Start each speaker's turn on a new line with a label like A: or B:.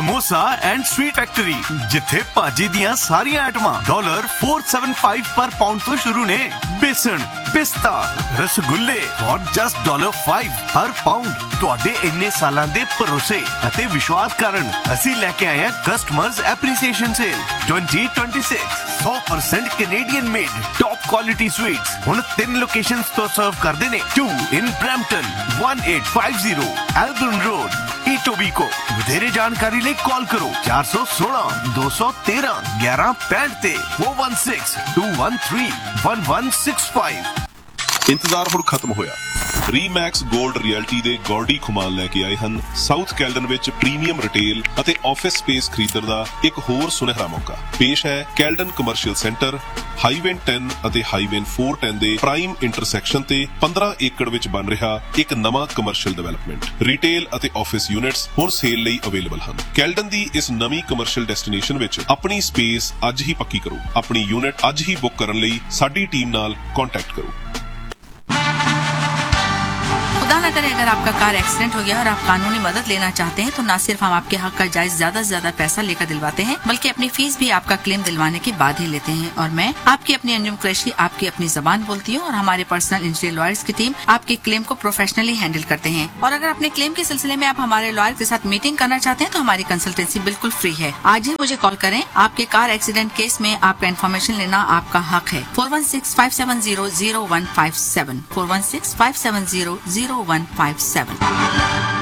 A: Samosa and sweet factory जिथे भाजी दियां सारियां आइटमां $475 पर पाउंड तो शुरू ने। बेसन, पिस्ता, रसगुल्ले और जस्ट $5 हर पाउंड। तुहाडे इन्ने सालां दे भरोसे अते विश्वास कारण असी लेके आए हैं customers appreciation cell 2026। 100% Canadian made top quality sweets हुण 3 लोकेशंस तो सर्व करदे ने। 2 इन ब्रैम्पटन, 1850 एल्बर्न रोड, इटोबिको। ਵਧੇਰੇ ਜਾਣਕਾਰੀ ਲਈ ਕਾਲ ਕਰੋ 416 213 1165 ਤੇ 416 213 1165।
B: ਇੰਤਜ਼ਾਰ ਹੁਣ ਖਤਮ ਹੋਇਆ। ਰੀਮੈਕਸ 골ਡ ਰਿਐਲਟੀ ਦੇ ਗੌਰਡੀ ਖੁਮਾਨ ਲੈ ਕੇ ਆਏ ਹਨ ਸਾਊਥ ਕੈਲਡਨ ਵਿੱਚ ਪ੍ਰੀਮੀਅਮ ਰਿਟੇਲ ਅਤੇ ਆਫਿਸ ਸਪੇਸ ਖਰੀਦਣ ਦਾ ਇੱਕ ਹੋਰ ਸੁਨਹਿਰਾ ਮੌਕਾ। ਪੇਸ਼ ਹੈ ਕੈਲਡਨ ਕਮਰਸ਼ੀਅਲ ਸੈਂਟਰ, ਹਾਈਵੇ 10 ਅਤੇ ਹਾਈਵੇ 410 ਦੇ ਪ੍ਰਾਈਮ ਇੰਟਰਸੈਕਸ਼ਨ ਤੇ 15 ਏਕੜ ਵਿੱਚ ਬਣ ਰਿਹਾ ਇੱਕ ਨਵਾਂ ਕਮਰਸ਼ੀਅਲ ਡਿਵੈਲਪਮੈਂਟ। ਰਿਟੇਲ ਅਤੇ ਆਫਿਸ ਯੂਨਿਟਸ ਹੁਣ ਸੇਲ ਲਈ ਅਵੇਲੇਬਲ ਹਨ। ਕੈਲਡਨ ਦੀ ਇਸ ਨਵੀਂ ਕਮਰਸ਼ੀਅਲ ਡੈਸਟੀਨੇਸ਼ਨ ਵਿੱਚ ਆਪਣੀ ਸਪੇਸ ਅੱਜ ਹੀ ਪੱਕੀ ਕਰੋ। ਆਪਣੀ ਯੂਨਿਟ ਅੱਜ ਹੀ ਬੁੱਕ ਕਰਨ ਲਈ ਸਾਡੀ ਟੀਮ ਨਾਲ ਕੰਟੈਕਟ ਕਰੋ।
C: खुदा न करे अगर आपका कार एक्सीडेंट हो गया और आप कानूनी मदद लेना चाहते हैं तो न सिर्फ हम आपके हक का जायज ज्यादा से ज्यादा पैसा लेकर दिलवाते हैं बल्कि अपनी फीस भी आपका क्लेम दिलवाने के बाद ही लेते हैं। और मैं आपकी अपनी अंजुम कुरैशी आपकी अपनी जबान बोलती हूँ और हमारे पर्सनल इंजरी लॉयर्स की टीम आपके क्लेम को प्रोफेशनली हैंडल करते हैं। और अगर अपने क्लेम के सिलसिले में आप हमारे लॉयर के साथ मीटिंग करना चाहते हैं तो हमारी कंसल्टेंसी बिल्कुल फ्री है। आज ही मुझे कॉल करें। आपके कार एक्सीडेंट केस में आपका इन्फॉर्मेशन लेना आपका हक है। 416-570-0157 416-570-0157।